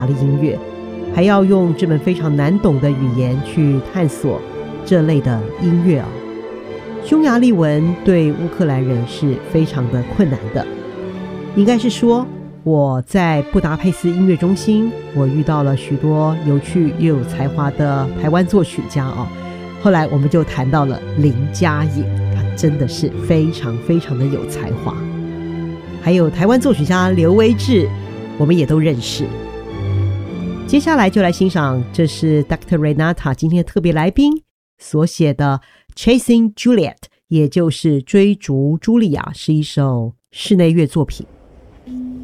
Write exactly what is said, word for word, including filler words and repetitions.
的音乐，还要用这门非常难懂的语言去探索这类的音乐哦。匈牙利文对乌克兰人是非常的困难的，应该是说我在布达佩斯音乐中心，我遇到了许多有趣又有才华的台湾作曲家哦。后来我们就谈到了林佳颖，他真的是非常非常的有才华。还有台湾作曲家刘维志，我们也都认识。接下来就来欣赏，这是 Doctor Renata 今天特别来宾所写的 Chasing Juliet， 也就是追逐茱莉亚，是一首室内乐作品。